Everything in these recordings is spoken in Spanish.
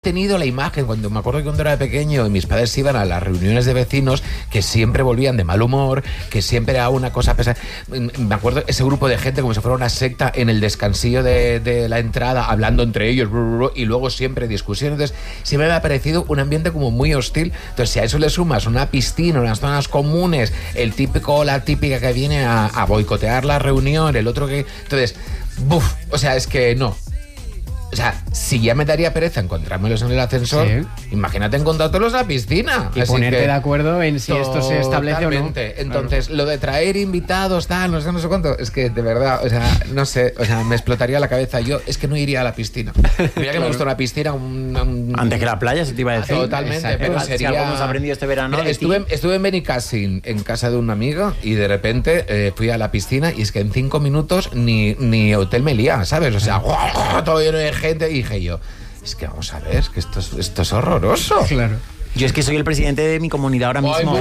tenido la imagen, cuando me acuerdo que cuando era pequeño y mis padres iban a las reuniones de vecinos, que siempre volvían de mal humor, que siempre era una cosa pesada. Me acuerdo ese grupo de gente como si fuera una secta en el descansillo de la entrada, hablando entre ellos, y luego siempre discusiones. Entonces siempre me ha parecido un ambiente como muy hostil. Entonces si a eso le sumas una piscina, unas zonas comunes, el típico, la típica que viene a boicotear la reunión, el otro que... Entonces, o sea, es que no. O sea, si ya me daría pereza encontrármelos en el ascensor, sí, imagínate encontrártelos en la piscina. Y así ponerte de acuerdo en si esto se establece o no. Entonces, claro, lo de traer invitados, tal, no sé cuánto, es que de verdad, o sea, no sé, o sea, me explotaría la cabeza. Yo es que no iría a la piscina. Mira que me gusta una piscina, antes que la playa, se te iba a decir. Totalmente, exacto, pero sería... Si algo hemos aprendido este verano... Mira, estuve en Benicassin, en casa de un amigo, y de repente fui a la piscina y es que en 5 minutos ni Hotel Meliá, ¿sabes? O sea, todo lleno de gente, y dije yo, es que vamos a ver, es que esto es horroroso. Claro. Yo es que soy el presidente de mi comunidad ahora mismo.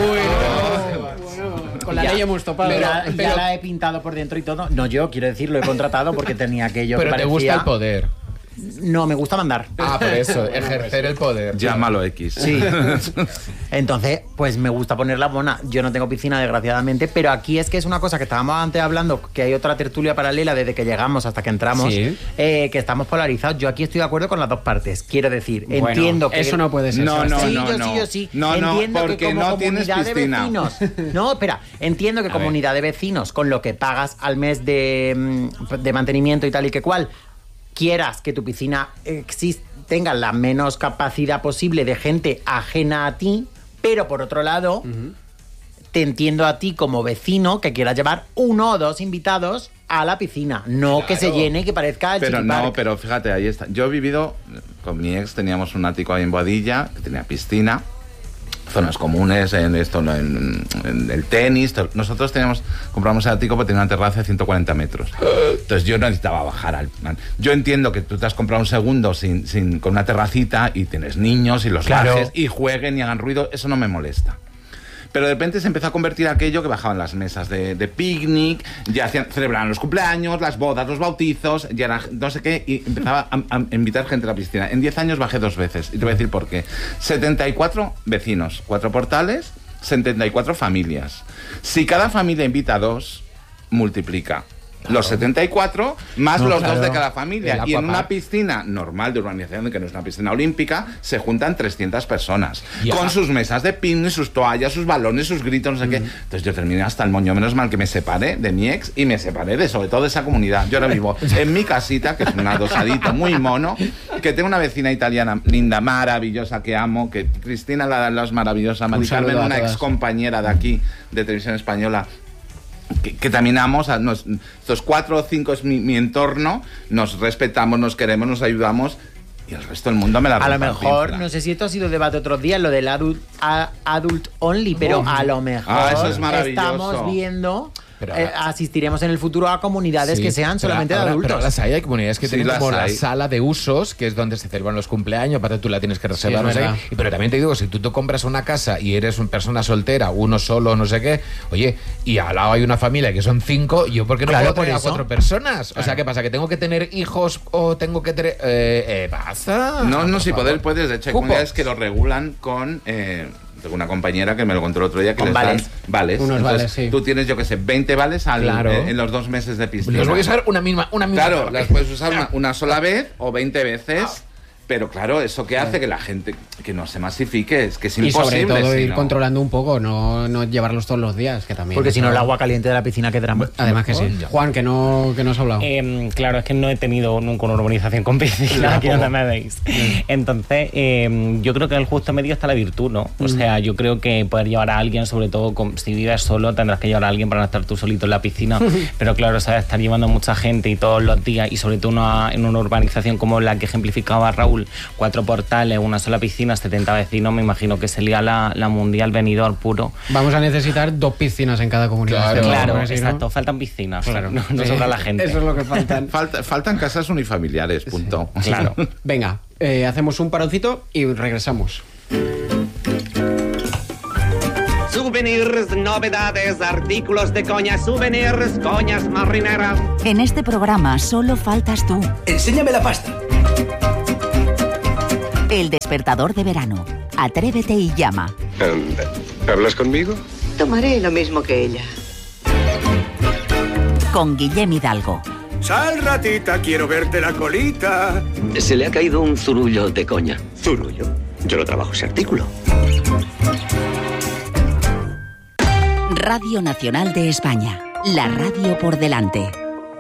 Con la ley hemos topado. Ya la he pintado por dentro y todo. No, yo quiero decir, lo he contratado porque tenía aquello. Pero que te parecía... gusta el poder. No, me gusta mandar. Ah, por eso, ejercer el poder. Llámalo X. Sí. Entonces, pues me gusta ponerla buena. Yo no tengo piscina, desgraciadamente, pero aquí es que es una cosa que estábamos antes hablando, que hay otra tertulia paralela desde que llegamos hasta que entramos, sí, que estamos polarizados. Yo aquí estoy de acuerdo con las dos partes. Quiero decir, bueno, entiendo que... Eso no puede ser. No, yo sí. Entiendo porque que como no tienes comunidad de piscina. vecinos... No, espera. Entiendo que comunidad de vecinos, con lo que pagas al mes de mantenimiento y tal y que cual... quieras que tu piscina tenga la menos capacidad posible de gente ajena a ti, pero por otro lado, te entiendo a ti como vecino que quieras llevar 1 o 2 invitados a la piscina, no claro, que se llene y que parezca el Pero Chiquipark. no, pero fíjate, ahí está. Yo he vivido, con mi ex teníamos un ático ahí en Boadilla, que tenía piscina, zonas comunes, en el tenis. Nosotros compramos el ático porque tenía una terraza de 140 metros. Entonces yo no necesitaba bajar yo entiendo que tú te has comprado un segundo con una terracita y tienes niños y los bajes y jueguen y hagan ruido, eso no me molesta. Pero de repente se empezó a convertir aquello que bajaban las mesas de picnic, ya celebraban los cumpleaños, las bodas, los bautizos, ya era no sé qué, y empezaba a invitar gente a la piscina. En 10 años bajé 2 veces, y te voy a decir por qué. 74 vecinos, 4 portales, 74 familias. Si cada familia invita a 2, multiplica. Claro. Los 74 más los 2 de cada familia. Y en una piscina normal de urbanización, que no es una piscina olímpica, se juntan 300 personas. Con sus mesas de picnic, sus toallas, sus balones, sus gritos, no sé qué. Entonces yo terminé hasta el moño. Menos mal que me separé de mi ex y me separé de sobre todo de esa comunidad. Yo ahora vivo en mi casita, que es un adosadito muy mono, que tengo una vecina italiana linda, maravillosa, que amo, que Cristina la es maravillosa, Mari Carmen, una ex compañera de aquí, de Televisión Española, que también amo. O sea, estos 4 o 5 es mi entorno, nos respetamos, nos queremos, nos ayudamos, y el resto del mundo me la a lo mejor, no sé si esto ha sido debate otros días, lo del adult only, pero a lo mejor eso es maravilloso. Estamos viendo... asistiremos en el futuro a comunidades que sean solamente de adultos. Pero las hay comunidades que tienen como la sala de usos, que es donde se celebran los cumpleaños, aparte tú la tienes que reservar, no sé qué. Pero también te digo, si tú te compras una casa y eres una persona soltera, uno solo, no sé qué, oye, y al lado hay una familia que son 5, ¿yo por qué no puedo traer a 4 personas? O sea, ¿qué pasa? ¿Que tengo que tener hijos o tengo que tener... ¿pasa? No, si poder puedes. De hecho, hay comunidades que lo regulan con... tengo una compañera que me lo contó el otro día, que les dan vales. Unos vales, sí. Tú tienes, yo qué sé, 20 vales en los 2 meses de piscina. Los voy a usar una misma Claro, las puedes usar una sola vez o 20 veces. Pero claro, eso que hace que la gente que no se masifique, es que es imposible. Y sobre todo ir controlando un poco, no llevarlos todos los días, que también. Porque si no, el agua caliente de la piscina quedará. Además que sí. Juan, que no has hablado. Claro, es que no he tenido nunca una urbanización con piscina, aquí donde me veis. Entonces, yo creo que en el justo medio está la virtud, ¿no? O sea, yo creo que poder llevar a alguien, sobre todo si vives solo, tendrás que llevar a alguien para no estar tú solito en la piscina. Pero claro, ¿sabes? Estar llevando a mucha gente y todos los días, y sobre todo en una urbanización como la que ejemplificaba Raúl, 4 portales, una sola piscina, 70 vecinos, me imagino que sería la mundial venidor puro. Vamos a necesitar 2 piscinas en cada comunidad. Claro, exacto, ¿no? Faltan piscinas, claro. No sobra la gente. Eso es lo que faltan. Faltan casas unifamiliares, punto. Sí. Claro. Venga, hacemos un paroncito y regresamos. Souvenirs, novedades, artículos de coña, souvenirs, coñas marineras. En este programa solo faltas tú. Enséñame la pasta. El despertador de verano. Atrévete y llama. ¿Hablas conmigo? Tomaré lo mismo que ella. Con Guillem Hidalgo. Sal, ratita, quiero verte la colita. Se le ha caído un zurullo de coña. ¿Zurullo? Yo lo trabajo ese artículo. Radio Nacional de España. La radio por delante.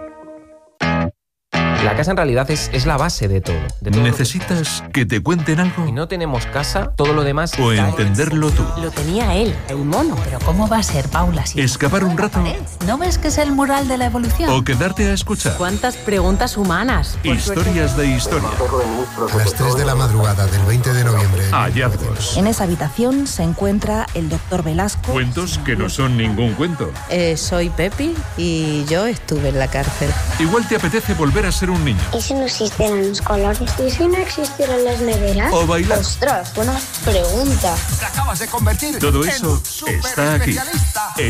La casa en realidad es la base de todo. ¿Necesitas que te cuenten algo? Si no tenemos casa, todo lo demás... O entenderlo tú. Lo tenía él, el mono. Pero ¿cómo va a ser, Paula? Si ¿Escapar un rato? ¿No ves que es el mural de la evolución? ¿O quedarte a escuchar? ¿Cuántas preguntas humanas? Historias de historia. A las 3 de la madrugada del 20 de noviembre. Hallazgos. En esa habitación se encuentra el doctor Velasco. Cuentos que no son ningún cuento. Soy Pepi y yo estuve en la cárcel. Igual te apetece volver a ser un niño. ¿Y si no existieran los colores? ¿Y si no existieran las neveras? O bailar. Ostras, buena pregunta. Te acabas de convertir. Todo eso está aquí.